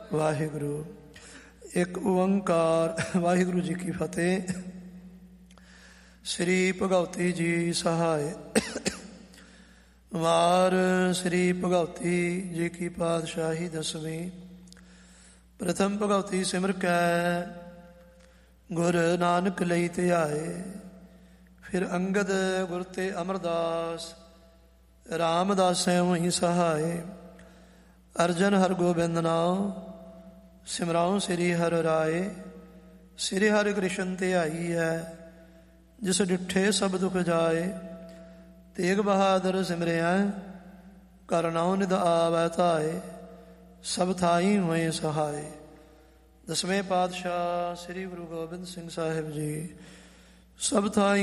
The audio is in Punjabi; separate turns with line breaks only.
ਵਾਹਿਗੁਰੂ। ਇੱਕ ਓੰਕਾਰ। ਵਾਹਿਗੁਰੂ ਜੀ ਕੀ ਫਤਿਹ। ਸ੍ਰੀ ਭਗਉਤੀ ਜੀ ਸਹਾਇ। ਵਾਰ ਸ੍ਰੀ ਭਗਉਤੀ ਜੀ ਕੀ ਪਾਤਸ਼ਾਹੀ ਦਸਵੀਂ। ਪ੍ਰਥਮ ਭਗਉਤੀ ਸਿਮਰ ਕੈ ਗੁਰ ਨਾਨਕ ਲਈ ਧਿਆਏ। ਫਿਰ ਅੰਗਦ ਗੁਰ ਤੇ ਅਮਰਦਾਸ ਰਾਮਦਾਸੈ ਉਹੀ ਸਹਾਏ। ਅਰਜਨ ਹਰ ਗੋਬਿੰਦ ਨਾਮ ਸਿਮਰਾਉ ਸ੍ਰੀ ਹਰਿ ਰਾਏ। ਸ੍ਰੀ ਹਰਿ ਕ੍ਰਿਸ਼ਨ ਧਿਆਈ ਹੈ ਜਿਸ ਡਿਠੇ ਸਭ ਦੁਖ ਜਾਏ। ਤੇਗ ਬਹਾਦਰ ਸਿਮਰਿਆ ਕਰ ਨਾਉ ਨਿਧ ਆਵੈ ਧਾਏ। ਸਭ ਥਾਈ ਹੋਏ ਸਹਾਏ। ਦਸਵੇਂ ਪਾਤਸ਼ਾਹ ਸ੍ਰੀ ਗੁਰੂ ਗੋਬਿੰਦ ਸਿੰਘ ਸਾਹਿਬ ਜੀ। ਸਭ ਥਾਈ